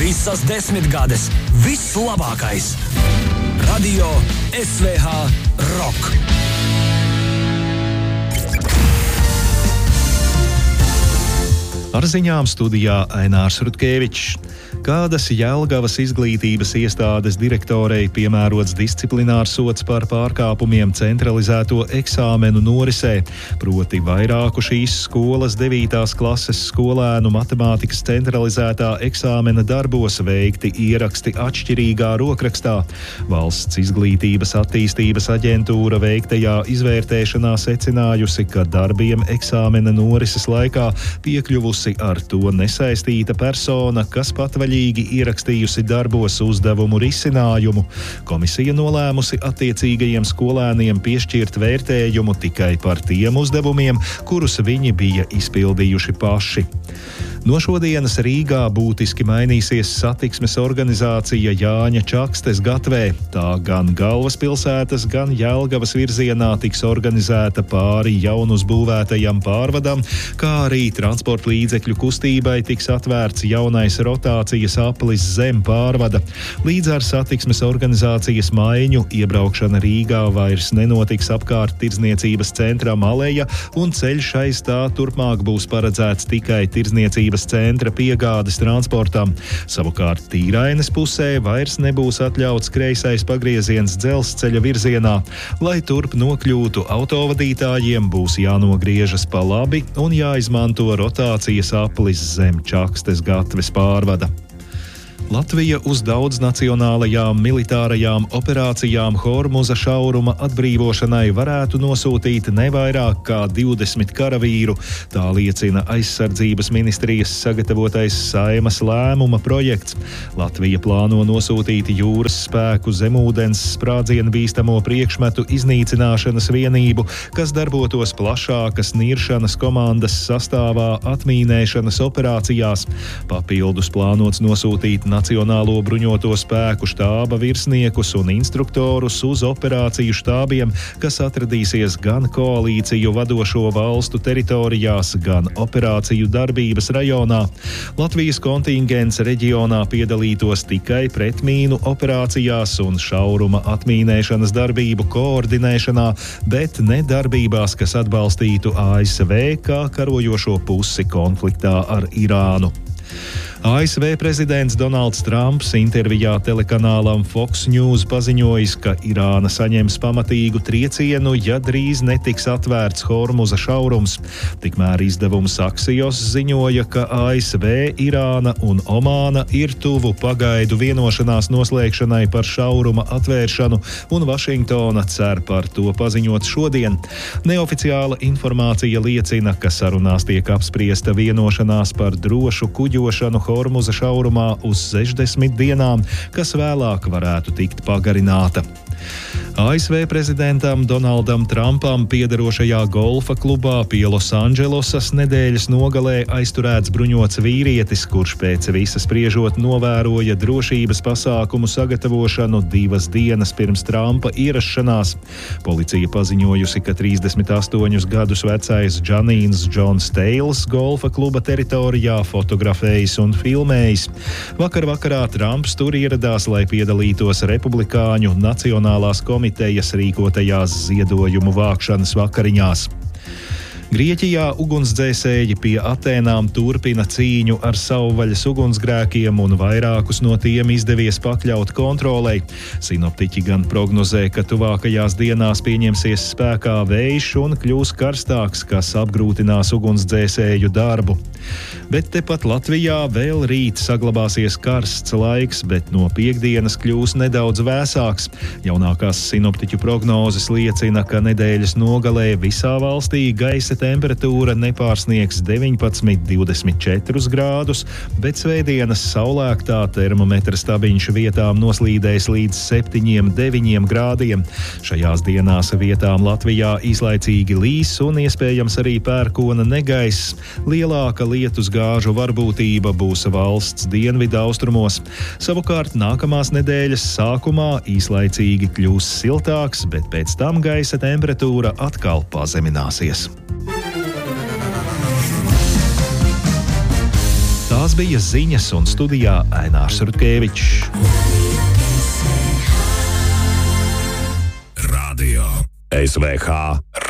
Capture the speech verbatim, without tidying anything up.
Visas desmitgades, viss labākais. Radio S V H Rock. Ar ziņām studijā Ainārs Rutkevičs. Kādas Jelgavas izglītības iestādes direktorei piemērots disciplinārs sods par pārkāpumiem centralizēto eksāmenu norisē, proti vairāku šīs skolas devītās klases skolēnu matemātikas centralizētā eksāmena darbos veikti ieraksti atšķirīgā rokrakstā. Valsts izglītības attīstības aģentūra veiktajā izvērtēšanā secinājusi, ka darbiem eksāmena norises laikā piekļuvusi ar to nesaistīta persona, kas patvaļīgi ierakstījusi darbos uzdevumu risinājumu. Komisija nolēmusi attiecīgajiem skolēniem piešķirt vērtējumu tikai par tiem uzdevumiem, kurus viņi bija izpildījuši paši. No šodienas Rīgā būtiski mainīsies satiksmes organizācija Jāņa Čakstes gatvē. Tā gan galvaspilsētas, gan Jelgavas virzienā tiks organizēta pāri jaunuzbūvētajam pārvadam, kā arī transporta līdzekļu kustībai tiks atvērts jaunais rotācijas aplis zem pārvada. Līdz ar satiksmes organizācijas maiņu iebraukšana Rīgā vairs nenotiks apkārt tirdzniecības centram Aleja, un ceļš aiz tā turpmāk būs paredzēts tikai tirdzniecības centra piegādes transportam. Savukārt Tīraines pusē vairs nebūs atļauts kreisais pagrieziens dzelzceļa virzienā. Lai turp nokļūtu autovadītājiem, būs jānogriežas pa labi un jāizmanto rotācijas aplis zem Čakstes gatves pārvada. Latvija uz daudznacionālajām militārajām operācijām Hormuza šauruma atbrīvošanai varētu nosūtīt ne vairāk kā divdesmit karavīru. Tā liecina aizsardzības ministrijas sagatavotais Saimas lēmuma projekts. Latvija plāno nosūtīt jūras spēku zemūdens sprādzienu bīstamo priekšmetu iznīcināšanas vienību, kas darbotos plašākas niršanas komandas sastāvā atmīnēšanas operācijās. Papildus plānots nosūtīt Nacionālo bruņoto spēku štāba virsniekus un instruktorus uz operāciju štābiem, kas atradīsies gan koalīciju vadošo valstu teritorijās, gan operāciju darbības rajonā. Latvijas kontingents reģionā piedalītos tikai pretmīnu operācijās un šauruma atmīnēšanas darbību koordinēšanā, bet ne darbībās, kas atbalstītu A S V kā karojošo pusi konfliktā ar Irānu. A S V prezidents Donalds Trumps intervijā telekanālam Fox News paziņojis, ka Irāna saņems pamatīgu triecienu, ja drīz netiks atvērts Hormuza šaurums. Tikmēr izdevums Axios ziņoja, ka A S V, Irāna un Omāna ir tuvu pagaidu vienošanās noslēgšanai par šauruma atvēršanu, un Vašingtona cer par to paziņot šodien. Neoficiāla informācija liecina, ka sarunās tiek apspriesta vienošanās par drošu kuģošanu Hormuza šaurumā uz sešdesmit dienām, kas vēlāk varētu tikt pagarināta. A S V prezidentam Donaldam Trumpam piederošajā golfa klubā pie Losandželosas nedēļas nogalē aizturēts bruņots vīrietis, kurš pēc visa spriežot novēroja drošības pasākumu sagatavošanu divas dienas pirms Trumpa ierašanās. Policija paziņojusi, ka trīsdesmit astoņus gadus vecais Džanīns Džons Teils golfa kluba teritorijā fotografējis un filmējis. Vakar vakarā Trumps tur ieradās, lai piedalītos republikāņu Nacionālās komitejas rīkotajās ziedojumu vākšanas vakariņās. Grieķijā ugunsdzēsēji pie Atēnām turpina cīņu ar savvaļas ugunsgrēkiem, un vairākus no tiem izdevies pakļaut kontrolei. Sinoptiķi gan prognozē, ka tuvākajās dienās pieņemsies spēkā vējš un kļūs karstāks, kas apgrūtinās ugunsdzēsēju darbu. Bet tepat Latvijā vēl rīt saglabāsies karsts laiks, bet no piektdienas kļūs nedaudz vēsāks. Jaunākās sinoptiķu prognozes liecina, ka nedēļas nogalē visā valstī gaisa temperatūra nepārsniegs deviņpadsmit līdz divdesmit četrus grādus, bet svētdienas saulēktā termometra stabiņš vietām noslīdēs līdz septiņiem deviņiem grādiem. Šajās dienās vietām Latvijā īslaicīgi līs un iespējams arī pērkona negaiss. Lielāka lietus gāžu varbūtība būs valsts dienvidu austrumos. Savukārt nākamās nedēļas sākumā īslaicīgi kļūs siltāks, bet pēc tam gaisa temperatūra atkal pazemināsies. Tā Tās bija ziņas un studijā Ainārs Rutkevičs. Radio S V H